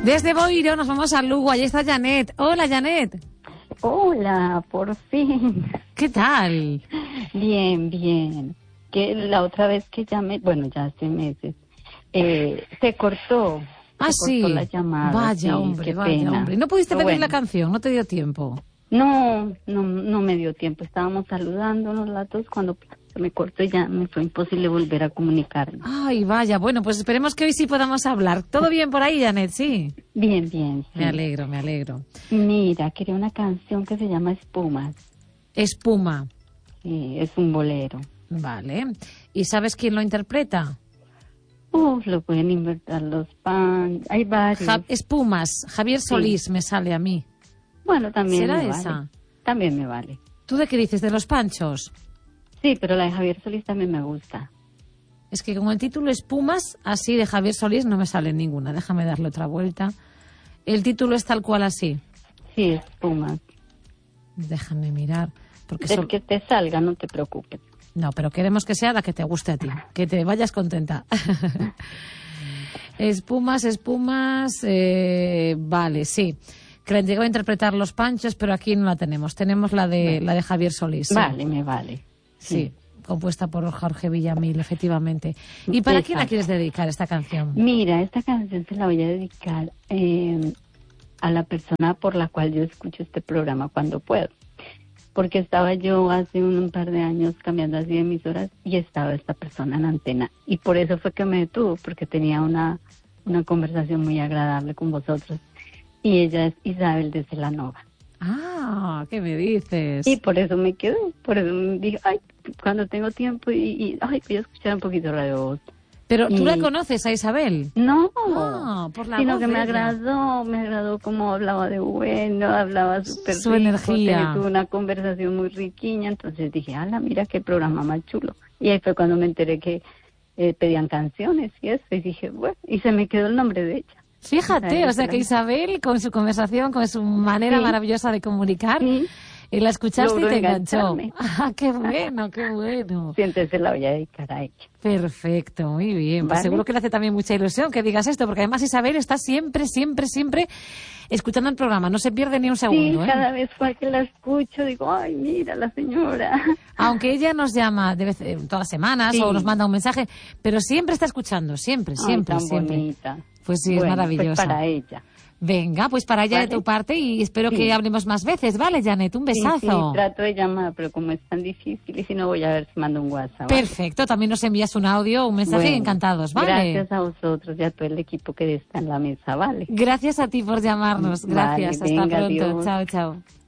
Desde Boiro nos vamos a Lugo, allí está Janet. Hola, Janet. Hola, por fin. ¿Qué tal? Bien, bien. Que la otra vez que llamé, bueno, ya hace meses, se cortó. Sí. Cortó la llamada. Vaya, sí, hombre, qué vaya, pena. hombre. ¿No pudiste Pero pedir la bueno. canción? ¿No te dio tiempo? No me dio tiempo. Estábamos saludándonos las dos cuando se me cortó y ya me fue imposible volver a comunicarme. Ay, vaya. Bueno, pues esperemos que hoy sí podamos hablar. ¿Todo bien por ahí, Janet? Sí. Bien, bien. Sí. Me alegro, me alegro. Mira, quería una canción que se llama Espumas. Espuma. Sí, es un bolero. Vale. ¿Y sabes quién lo interpreta? Lo pueden inventar los pan. Hay varios. Espumas. Javier Solís me sale a mí. Bueno, también ¿Será me esa? vale. También me vale. ¿Tú de qué dices? ¿De los Panchos? Sí, pero la de Javier Solís también me gusta. Es que con el título Espumas, así de Javier Solís, no me sale ninguna. Déjame darle otra vuelta. El título es tal cual así. Sí, Espumas. Déjame mirar. Porque Del que te salga, no te preocupes. No, pero queremos que sea la que te guste a ti, que te vayas contenta. Espumas, vale, sí. Que la llegó a interpretar los Panchos, pero aquí no la tenemos. Tenemos la de Javier Solís. Sí. Vale, me vale. Sí, compuesta por Jorge Villamil, efectivamente. ¿Y para quién la quieres dedicar esta canción? Mira, esta canción se la voy a dedicar a la persona por la cual yo escucho este programa cuando puedo. Porque estaba yo hace un par de años cambiando así de emisoras y estaba esta persona en antena. Y por eso fue que me detuvo, porque tenía una conversación muy agradable con vosotros. Y ella es Isabel de Celanova. Ah, ¿qué me dices? Y por eso me quedé, por eso me dije, ay, cuando tengo tiempo voy a escuchar un poquito Radio Voz. Pero tú la conoces a Isabel. No, por la sino voz que de me ella. agradó cómo hablaba de bueno, hablaba súper rico, energía. tuvo una conversación muy riquiña, entonces dije, ala, mira qué programa más chulo. Y ahí fue cuando me enteré que pedían canciones y eso, y dije, bueno, y se me quedó el nombre de ella. Fíjate, Isabel, o sea que Isabel, con su conversación, con su manera maravillosa de comunicar, y la escuchaste logró y te enganchó. engancharme. Ah, qué bueno, qué bueno. Sí, entonces se la voy a dedicar a ella. Perfecto, muy bien. Pues ¿Vale? seguro que le hace también mucha ilusión que digas esto, porque además Isabel está siempre escuchando el programa, no se pierde ni un segundo. Sí, cada vez que la escucho digo, ay, mira la señora. Aunque ella nos llama todas las semanas o nos manda un mensaje, pero siempre está escuchando, siempre. Tan bonita. Pues sí, bueno, es maravillosa. Pues para ella. Venga, pues para ella de tu parte y espero que hablemos más veces, ¿vale, Janet? Un besazo. Sí, trato de llamar, pero como es tan difícil y si no voy a ver si mando un WhatsApp. Perfecto, también nos envías un audio, un mensaje y encantados, ¿vale? Gracias a vosotros y a todo el equipo que está en la mesa, ¿vale? Gracias a ti por llamarnos, gracias, Vale, hasta venga, pronto, adiós. chao, chao.